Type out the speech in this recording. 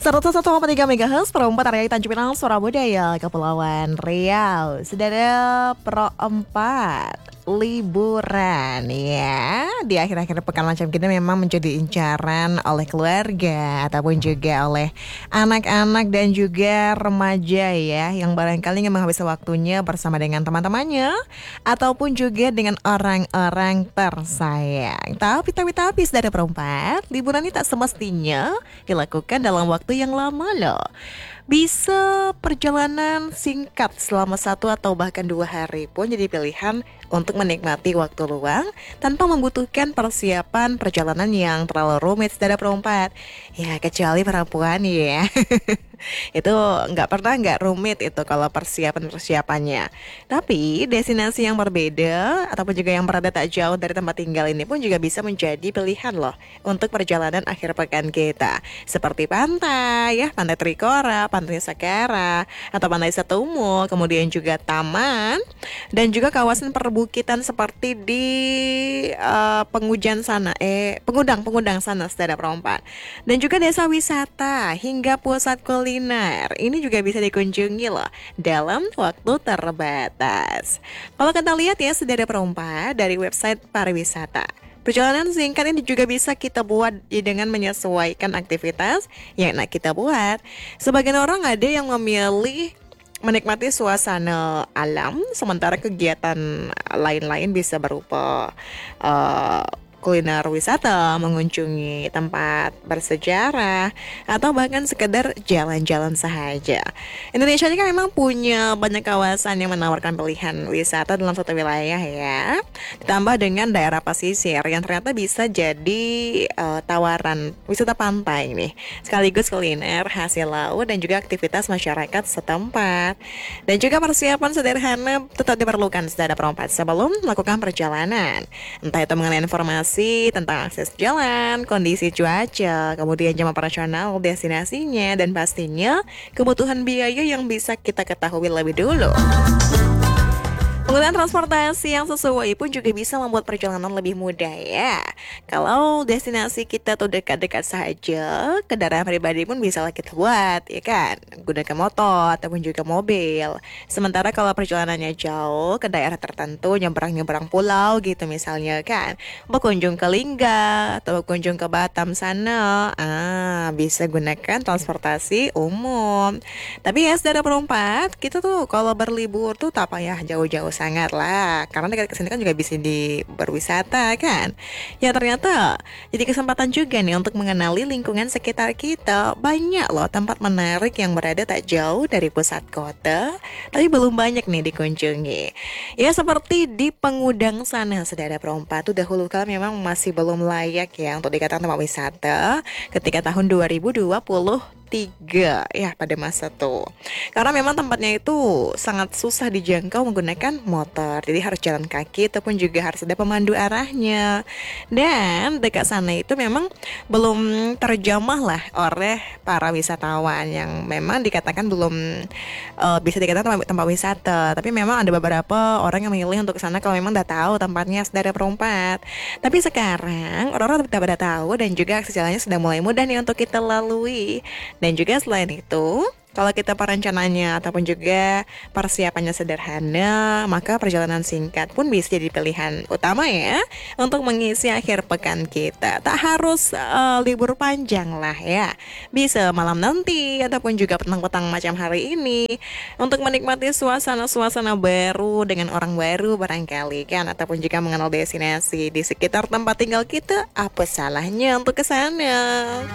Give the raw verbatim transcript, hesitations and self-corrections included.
seratus satu koma tiga MHz Perempat area Tanjung Pinang, Surabaya, Kepulauan Riau. Saudara Perempat liburan ya di akhir-akhir pekan macam kita memang menjadi incaran oleh keluarga ataupun juga oleh anak-anak dan juga remaja ya, yang barangkali ingin menghabiskan waktunya bersama dengan teman-temannya ataupun juga dengan orang-orang tersayang. Tapi tapi tapi saudara Perempat, liburan ini tak semestinya dilakukan dalam waktu yang lama loh. Bisa perjalanan singkat selama satu atau bahkan dua hari pun jadi pilihan untuk menikmati waktu luang tanpa membutuhkan persiapan perjalanan yang terlalu rumit, saudara Perempat. Ya kecuali perempuan ya. Itu nggak pernah nggak rumit itu kalau persiapan-persiapannya. Tapi destinasi yang berbeda ataupun juga yang berada tak jauh dari tempat tinggal ini pun juga bisa menjadi pilihan loh untuk perjalanan akhir pekan kita. Seperti pantai ya, Pantai Trikora, Pantai Sakara, atau Pantai Setomo, kemudian juga taman dan juga kawasan perbukitan seperti di uh, Pengujan sana, eh Pengudang, Pengudang sana, saudara Perempat. Dan juga desa wisata hingga pusat kuliner ini juga bisa dikunjungi loh dalam waktu terbatas. Kalau kita lihat ya saudara Perempat dari website pariwisata, perjalanan singkat ini juga bisa kita buat dengan menyesuaikan aktivitas yang nak kita buat. Sebagian orang ada yang memilih menikmati suasana alam, sementara kegiatan lain-lain bisa berupa uh, kuliner wisata, mengunjungi tempat bersejarah, atau bahkan sekedar jalan-jalan sahaja. Indonesia ini kan memang punya banyak kawasan yang menawarkan pilihan wisata dalam satu wilayah ya. Ditambah dengan daerah pesisir yang ternyata bisa jadi uh, tawaran wisata pantai nih, sekaligus kuliner, hasil laut, dan juga aktivitas masyarakat setempat. Dan juga persiapan sederhana tetap diperlukan saudara Perempat sebelum melakukan perjalanan. Entah itu mengenai informasi tentang akses jalan, kondisi cuaca, kemudian jam operasional destinasinya, dan pastinya kebutuhan biaya yang bisa kita ketahui lebih dulu. Penggunaan transportasi yang sesuai pun juga bisa membuat perjalanan lebih mudah ya. Kalau destinasi kita tuh dekat-dekat saja, kendaraan pribadi pun bisa lah kita buat ya kan, gunakan motor ataupun juga mobil. Sementara kalau perjalanannya jauh ke daerah tertentu, nyebrang-nyebrang pulau gitu misalnya kan, berkunjung ke Lingga atau berkunjung ke Batam sana, ah bisa gunakan transportasi umum. Tapi ya saudara Perempat, kita tuh kalau berlibur tuh tak payah jauh-jauh sangat lah, karena dekat kesini kan juga bisa di berwisata kan. Ya ternyata jadi kesempatan juga nih untuk mengenali lingkungan sekitar kita. Banyak loh tempat menarik yang berada tak jauh dari pusat kota, tapi belum banyak nih dikunjungi. Ya seperti di Pengudang sana saudara Perempat, tuh dahulu kala memang masih belum layak ya untuk dikatakan tempat wisata ketika tahun dua ribu dua puluh tiga ya pada masa tuh, karena memang tempatnya itu sangat susah dijangkau menggunakan motor, jadi harus jalan kaki ataupun juga harus ada pemandu arahnya. Dan dekat sana itu memang belum terjamah lah oleh para wisatawan yang memang dikatakan belum uh, bisa dikatakan tempat, tempat wisata. Tapi memang ada beberapa orang yang memilih untuk ke sana kalau memang udah tahu tempatnya saudara Perempat. Tapi sekarang orang-orang tidak pada tahu dan juga akses jalannya sudah mulai mudah nih untuk kita lalui. Dan juga selain itu, kalau kita perencananya ataupun juga persiapannya sederhana, maka perjalanan singkat pun bisa jadi pilihan utama ya untuk mengisi akhir pekan kita. Tak harus uh, libur panjang lah ya, bisa malam nanti ataupun juga petang-petang macam hari ini untuk menikmati suasana-suasana baru dengan orang baru barangkali kan, ataupun juga mengenal destinasi di sekitar tempat tinggal kita. Apa salahnya untuk ke sana?